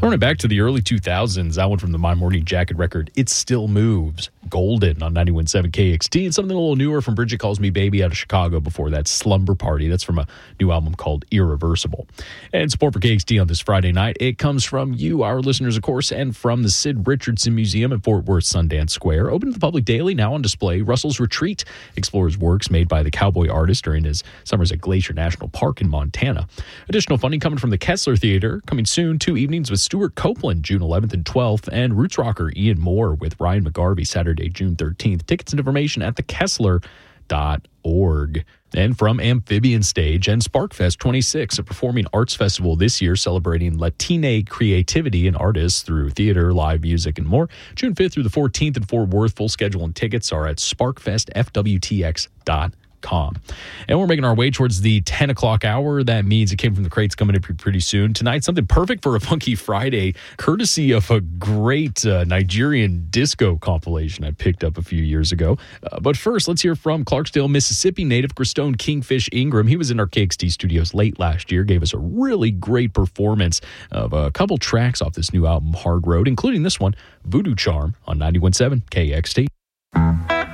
Throwing it back to the early 2000s, that one from the My Morning Jacket record, It Still Moves, Golden on 91.7 KXT, and something a little newer from Bridget Calls Me Baby out of Chicago before that, Slumber Party. That's from a new album called Irreversible. And support for KXT on this Friday night, it comes from you, our listeners, of course, and from the Sid Richardson Museum at Fort Worth Sundance Square. Open to the public daily, now on display. Russell's Retreat explores works made by the cowboy artist during his summers at Glacier National Park in Montana. Additional funding coming from the Kessler Theater, coming soon, 2 evenings with Stuart Copeland, June 11th and 12th, and roots rocker Ian Moore with Ryan McGarvey, Saturday, June 13th. Tickets and information at thekessler.org. And from Amphibian Stage and Sparkfest 26, a performing arts festival this year celebrating Latina creativity and artists through theater, live music, and more. June 5th through the 14th in Fort Worth. Full schedule and tickets are at sparkfestfwtx.com. And we're making our way towards the 10 o'clock hour. That means It Came From the Crates coming up pretty soon. Tonight, something perfect for a Funky Friday, courtesy of a great Nigerian disco compilation I picked up a few years ago. But first, let's hear from Clarksdale, Mississippi native Christone Kingfish Ingram. He was in our KXT studios late last year, gave us a really great performance of a couple tracks off this new album, Hard Road, including this one, Voodoo Charm, on 91.7 KXT.